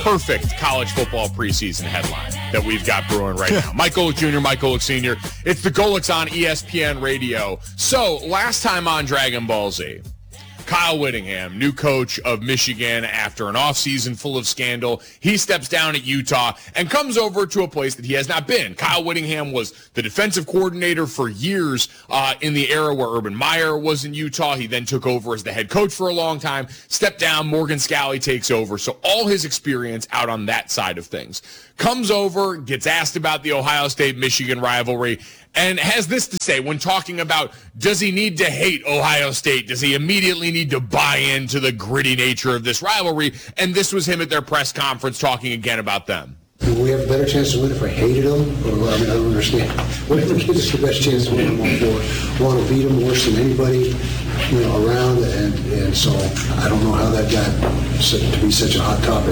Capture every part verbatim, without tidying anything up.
perfect college football preseason headline that we've got brewing right now. Mike Golic Junior, Mike Golic Senior It's the Golics on E S P N Radio. So, last time on Dragon Ball Z, Kyle Whittingham, new coach of Michigan after an offseason full of scandal. He steps down at Utah and comes over to a place that he has not been. Kyle Whittingham was the defensive coordinator for years uh, in the era where Urban Meyer was in Utah. He then took over as the head coach for a long time, stepped down, Morgan Scalley takes over. So all his experience out on that side of things. Comes over, gets asked about the Ohio State-Michigan rivalry, and has this to say when talking about, does he need to hate Ohio State? Does he immediately need to buy into the gritty nature of this rivalry? And this was him at their press conference talking again about them. Do we have a better chance to win if I hated them? Or, I mean, I don't understand. Whatever gives us the best chance to win them for. Want to beat them worse than anybody, you know, around. And, and so I don't know how that got to be such a hot topic.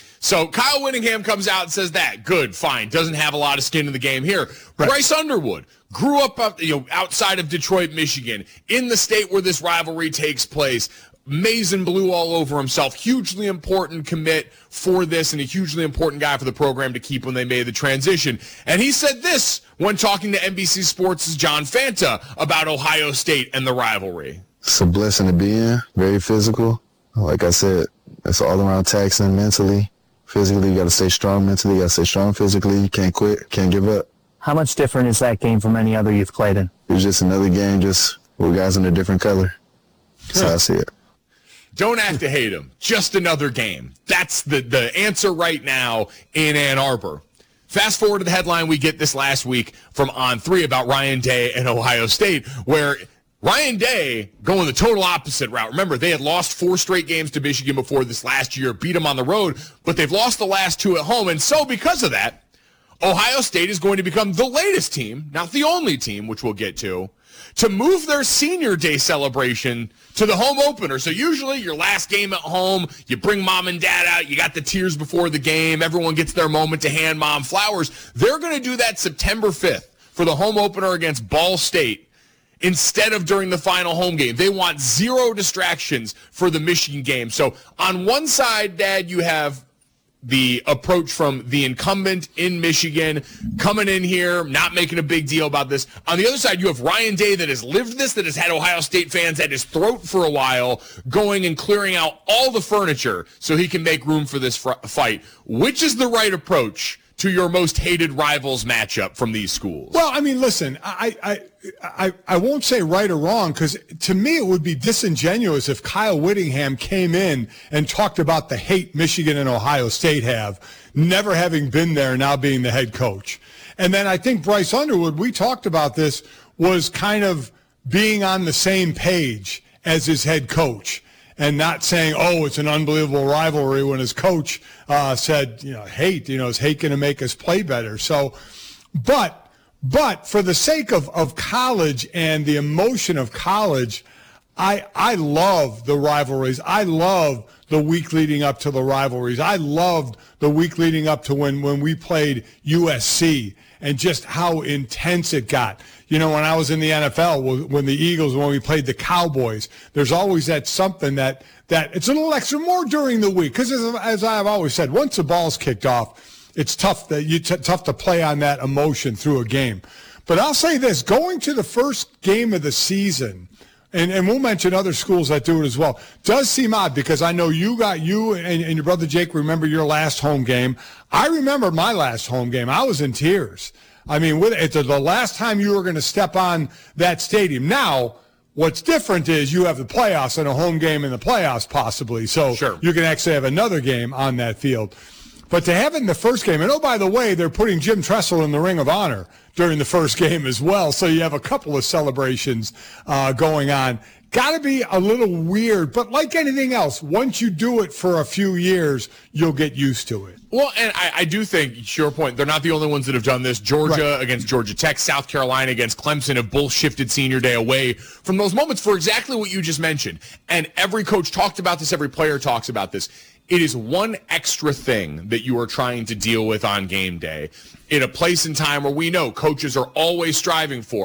So Kyle Whittingham comes out and says that. Good, fine. Doesn't have a lot of skin in the game here. Right. Bryce Underwood grew up uh, you know, outside of Detroit, Michigan, in the state where this rivalry takes place. Maize and blue all over himself. Hugely important commit for this and a hugely important guy for the program to keep when they made the transition. And he said this when talking to N B C Sports' John Fanta about Ohio State and the rivalry. It's a blessing to be in. Very physical. Like I said, it's all around taxing mentally. Physically, you got to stay strong mentally. You got to stay strong physically. You can't quit. Can't give up. How much different is that game from any other you've played in? It's just another game, just with guys in a different color. That's how I see it. Don't have to hate him. Just another game. That's the, the answer right now in Ann Arbor. Fast forward to the headline we get this last week from On three about Ryan Day and Ohio State, where Ryan Day going the total opposite route. Remember, they had lost four straight games to Michigan before this last year, beat them on the road, but they've lost the last two at home. And so because of that, Ohio State is going to become the latest team, not the only team, which we'll get to, to move their senior day celebration to the home opener. So usually your last game at home, you bring mom and dad out, you got the tears before the game, everyone gets their moment to hand mom flowers. They're going to do that September fifth for the home opener against Ball State. Instead of during the final home game. They want zero distractions for the Michigan game. So on one side, Dad, you have the approach from the incumbent in Michigan coming in here, not making a big deal about this. On the other side, you have Ryan Day that has lived this, that has had Ohio State fans at his throat for a while, going and clearing out all the furniture so he can make room for this fr- fight. Which is the right approach to your most hated rivals matchup from these schools? Well, I mean, listen, I I I, I won't say right or wrong, because to me it would be disingenuous if Kyle Whittingham came in and talked about the hate Michigan and Ohio State have, never having been there, now being the head coach. And then I think Bryce Underwood, we talked about this, was kind of being on the same page as his head coach. And not saying, oh, it's an unbelievable rivalry, when his coach uh, said, you know, hate, you know, is hate going to make us play better? So, but, but for the sake of, of college and the emotion of college, I, I love the rivalries. I love the week leading up to the rivalries. I loved the week leading up to when, when we played U S C and just how intense it got. You know, when I was in the N F L, when the Eagles, when we played the Cowboys, there's always that something that, that it's a little extra more during the week. Because as, as I've always said, once the ball's kicked off, it's tough that you t- tough to play on that emotion through a game. But I'll say this, going to the first game of the season, and, and we'll mention other schools that do it as well, does seem odd, because I know you got, you and, and your brother Jake remember your last home game. I remember my last home game. I was in tears. I mean, it's the last time you were going to step on that stadium. Now, what's different is you have the playoffs and a home game in the playoffs possibly. So sure, you can actually have another game on that field. But to have it in the first game, and oh, by the way, they're putting Jim Tressel in the Ring of Honor during the first game as well. So you have a couple of celebrations uh, going on. Got to be a little weird, but like anything else, once you do it for a few years, you'll get used to it. Well, and I, I do think, to your point, they're not the only ones that have done this. Georgia right. against Georgia Tech, South Carolina against Clemson have both shifted senior day away from those moments for exactly what you just mentioned. And every coach talked about this, every player talks about this. It is one extra thing that you are trying to deal with on game day in a place and time where we know coaches are always striving for.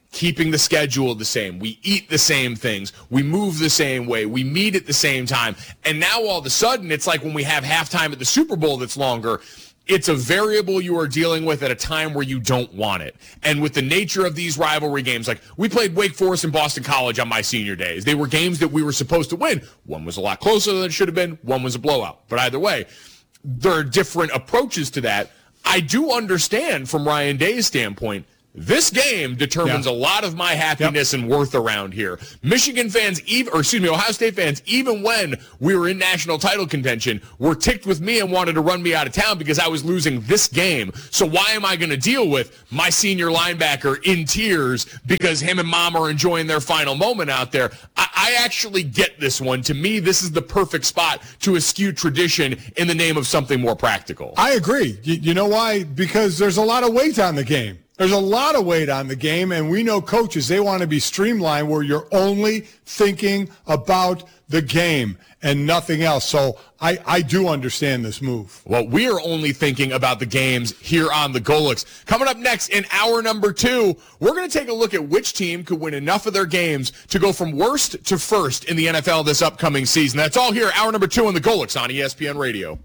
keeping the schedule the same. We eat the same things. We move the same way. We meet at the same time. And now all of a sudden, it's like when we have halftime at the Super Bowl that's longer, it's a variable you are dealing with at a time where you don't want it. And with the nature of these rivalry games, like we played Wake Forest and Boston College on my senior days. They were games that we were supposed to win. One was a lot closer than it should have been. One was a blowout. But either way, there are different approaches to that. I do understand from Ryan Day's standpoint, this game determines yeah. a lot of my happiness yep. and worth around here. Michigan fans, even, or excuse me, Ohio State fans, even when we were in national title contention, were ticked with me and wanted to run me out of town because I was losing this game. So why am I going to deal with my senior linebacker in tears because him and mom are enjoying their final moment out there? I, I actually get this one. To me, this is the perfect spot to eschew tradition in the name of something more practical. I agree. You, you know why? Because there's a lot of weight on the game. There's a lot of weight on the game, and we know coaches, they want to be streamlined where you're only thinking about the game and nothing else. So I, I do understand this move. Well, we are only thinking about the games here on the Golics. Coming up next in hour number two, we're going to take a look at which team could win enough of their games to go from worst to first in the N F L this upcoming season. That's all here, hour number two on the Golics on E S P N Radio.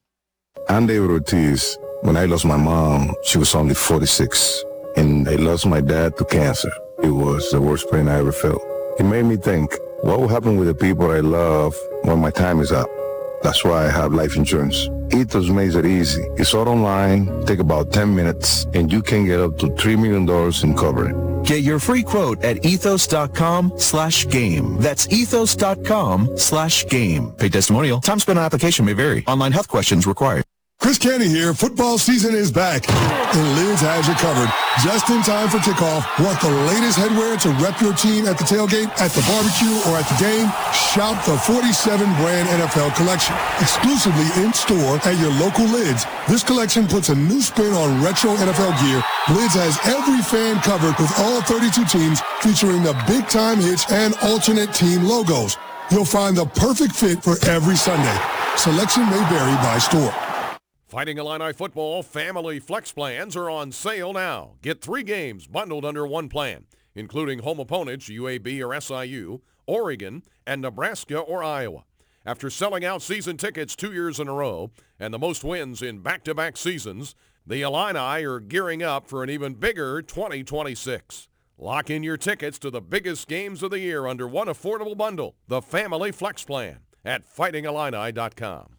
I'm David Ortiz. When I lost my mom, she was only forty-six, and I lost my dad to cancer. It was the worst pain I ever felt. It made me think, what will happen with the people I love when my time is up? That's why I have life insurance. Ethos makes it easy. It's all online, take about ten minutes, and you can get up to three million dollars in coverage. Get your free quote at ethos.com slash game. That's ethos.com slash game. Paid testimonial. Time spent on application may vary. Online health questions required. Chris Canty here. Football season is back, and Lids has you covered. Just in time for kickoff. Want the latest headwear to rep your team at the tailgate, at the barbecue, or at the game? Shop the forty-seven brand N F L collection. Exclusively in store at your local Lids. This collection puts a new spin on retro N F L gear. Lids has every fan covered with all thirty-two teams, featuring the big-time hits and alternate team logos. You'll find the perfect fit for every Sunday. Selection may vary by store. Fighting Illini football family flex plans are on sale now. Get three games bundled under one plan, including home opponents U A B or S I U, Oregon, and Nebraska or Iowa. After selling out season tickets two years in a row and the most wins in back-to-back seasons, the Illini are gearing up for an even bigger twenty twenty-six. Lock in your tickets to the biggest games of the year under one affordable bundle, the Family Flex Plan, at fighting illini dot com.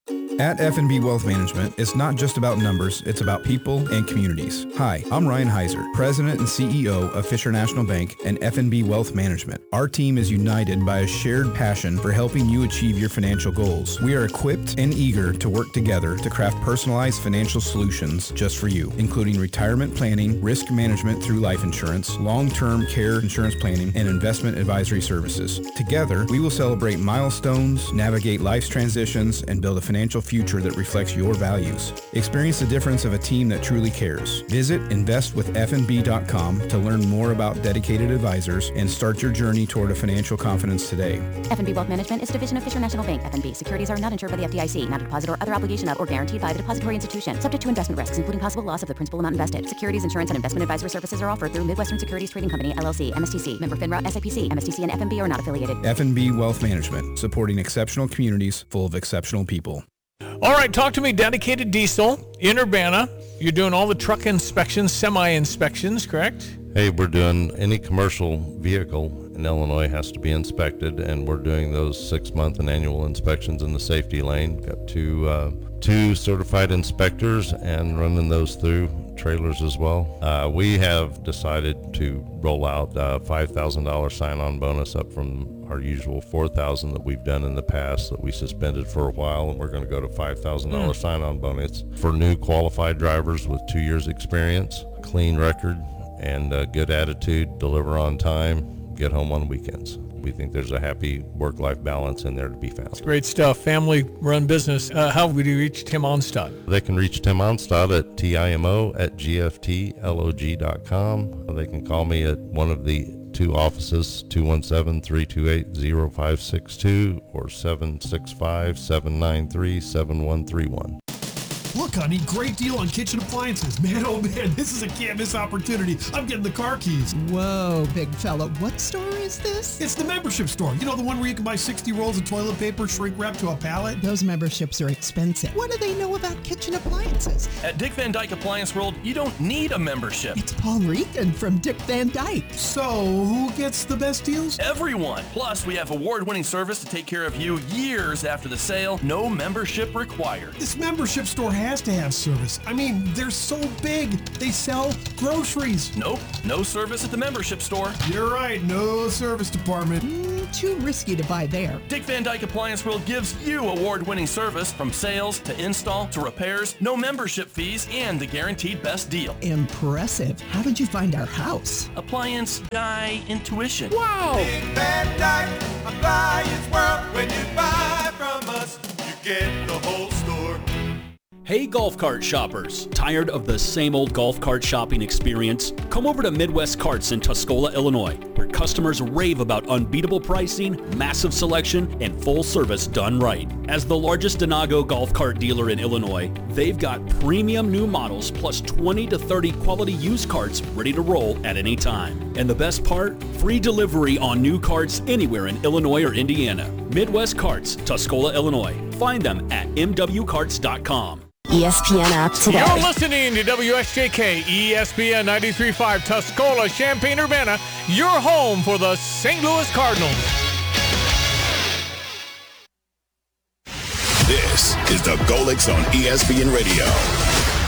At F and B Wealth Management, it's not just about numbers, it's about people and communities. Hi, I'm Ryan Heiser, President and C E O of Fisher National Bank and F and B Wealth Management. Our team is united by a shared passion for helping you achieve your financial goals. We are equipped and eager to work together to craft personalized financial solutions just for you, including retirement planning, risk management through life insurance, long-term care insurance planning, and investment advisory services. Together, we will celebrate milestones, navigate life's transitions, and build a financial financial future that reflects your values. Experience the difference of a team that truly cares. Visit invest with f n b dot com to learn more about dedicated advisors and start your journey toward a financial confidence today. F and B Wealth Management is a division of Fisher National Bank. F and B securities are not insured by the F D I C, not a deposit or other obligation of or guaranteed by the depository institution. Subject to investment risks, including possible loss of the principal amount invested. Securities, insurance, and investment advisory services are offered through Midwestern Securities Trading Company, L L C, M S T C, member FINRA, S I P C. M S T C and F and B are not affiliated. F and B Wealth Management, supporting exceptional communities full of exceptional people. All right, talk to me, Dedicated Diesel in Urbana. You're doing all the truck inspections, semi-inspections, correct? Hey, we're doing any commercial vehicle in Illinois has to be inspected, and we're doing those six-month and annual inspections in the safety lane. Got two, uh, two certified inspectors and running those through trailers as well. Uh, we have decided to roll out a five thousand dollars sign-on bonus up from our usual four thousand dollars that we've done in the past that we suspended for a while, and we're going to go to five thousand dollars mm. sign-on bonus for new qualified drivers with two years experience, clean record, and a good attitude, deliver on time, get home on weekends. We think there's a happy work-life balance in there to be found. It's great stuff. Family-run business. Uh, how would you reach Tim Onstad? They can reach Tim Onstad at timo at g f t log dot com. They can call me at one of the two offices, two one seven, three two eight, zero five six two or seven six five, seven nine three, seven one three one. Look, honey, great deal on kitchen appliances. Man, oh man, this is a can't miss opportunity. I'm getting the car keys. Whoa, big fella. What store is this? It's the membership store. You know, the one where you can buy sixty rolls of toilet paper shrink wrap to a pallet? Those memberships are expensive. What do they know about kitchen appliances? At Dick Van Dyke Appliance World, you don't need a membership. It's Paul Regan from Dick Van Dyke. So, who gets the best deals? Everyone. Plus, we have award-winning service to take care of you years after the sale. No membership required. This membership store has to have service. I mean, they're so big. They sell groceries. Nope. No service at the membership store. You're right. No service department. Mm, too risky to buy there. Dick Van Dyke Appliance World gives you award-winning service from sales to install to repairs, no membership fees, and the guaranteed best deal. Impressive. How did you find our house? Appliance Guy Intuition. Wow. Dick Van Dyke Appliance World. When you buy from us, you get the whole store. Hey golf cart shoppers, tired of the same old golf cart shopping experience? Come over to Midwest Carts in Tuscola, Illinois, where customers rave about unbeatable pricing, massive selection, and full service done right. As the largest Denago golf cart dealer in Illinois, they've got premium new models plus twenty to thirty quality used carts ready to roll at any time. And the best part? Free delivery on new carts anywhere in Illinois or Indiana. Midwest Carts, Tuscola, Illinois. Find them at m w carts dot com. E S P N app today. You're listening to W S J K, E S P N ninety-three point five, Tuscola, Champaign-Urbana, your home for the Saint Louis Cardinals. This is the Golix on E S P N Radio.